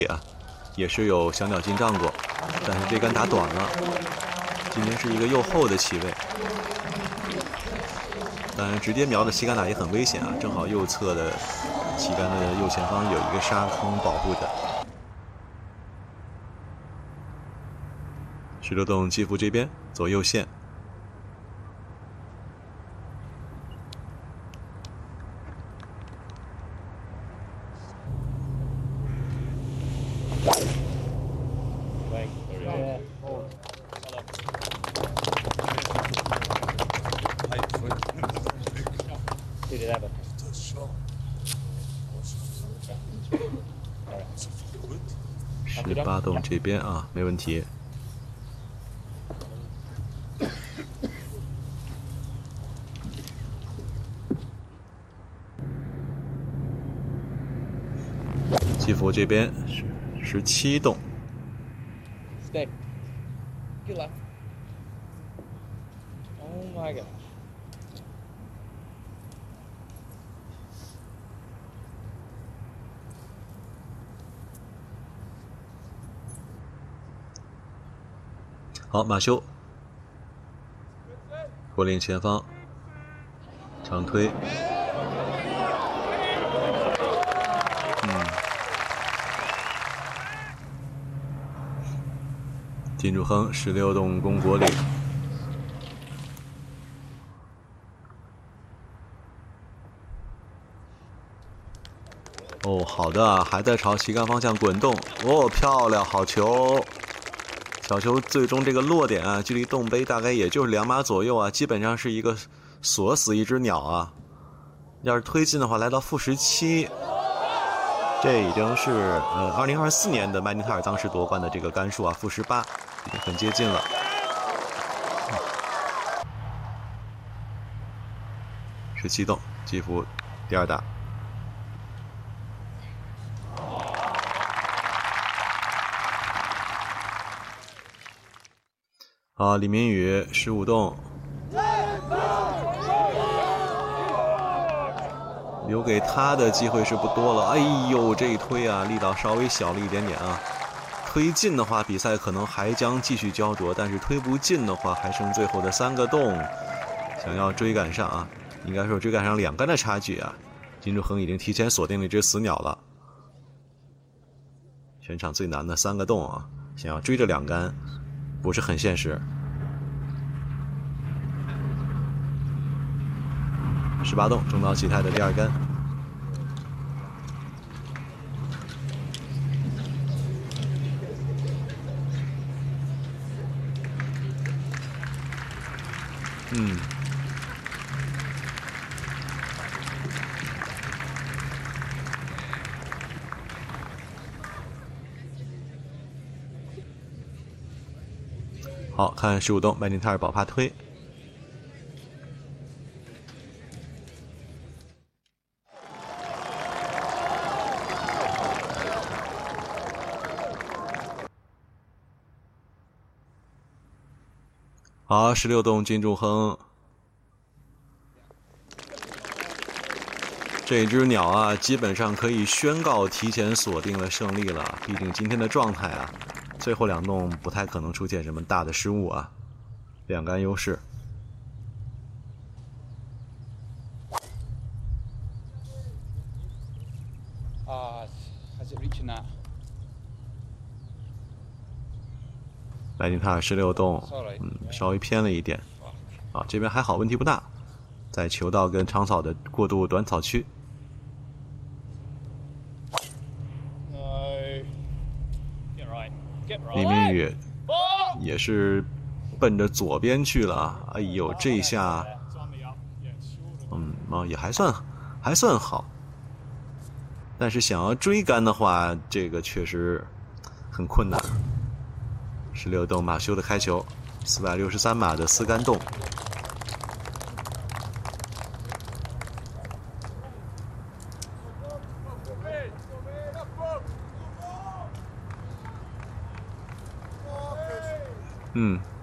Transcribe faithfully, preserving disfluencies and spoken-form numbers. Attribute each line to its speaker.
Speaker 1: 也是有小鸟进账过，但是这杆打短了。今天是一个右后的旗位，当然直接瞄着旗杆打也很危险啊，正好右侧的旗杆的右前方有一个沙坑保护着。十六洞基辅这边走右线。十八洞这边啊，没问题。基辅这边是十七洞。
Speaker 2: Stay. Get left. Oh my god.
Speaker 1: 好，马修，国领前方，长推，嗯，金柱亨十六洞攻国领，哦，好的，还在朝旗杆方向滚动，哦，漂亮，好球！小球最终这个落点啊，距离洞碑大概也就是两码左右啊，基本上是一个锁死一只鸟啊。要是推进的话，来到负十七，这已经是呃二零二四年的麦尼特尔当时夺冠的这个杆数啊，负十八，已经很接近了。十七洞，基辅第二打。好，李明宇十五洞，留给他的机会是不多了。哎呦，这一推啊，力道稍微小了一点点啊。推进的话，比赛可能还将继续焦灼，但是推不进的话，还剩最后的三个洞，想要追赶上啊，应该说追赶上两杆的差距啊。金柱亨已经提前锁定了一只死鸟了，全场最难的三个洞啊，想要追这两杆不是很现实。十八洞中岛启泰的第二杆，嗯，好看十五洞麦尼特尔保帕推。好，十六洞金柱亨，这只鸟啊，基本上可以宣告提前锁定了胜利了。毕竟今天的状态啊，最后两洞不太可能出现什么大的失误啊，两杆优势。
Speaker 2: Ah, how's it reaching that?
Speaker 1: 麦尼塔尔十六洞，嗯，稍微偏了一点，啊，这边还好，问题不大，在球道跟长草的过渡短草区。李明宇也是奔着左边去了，哎呦，这一下，嗯，啊，也还算还算好，但是想要追杆的话，这个确实很困难。十六洞马修的开球，四百六十三码的丝杆洞。嗯，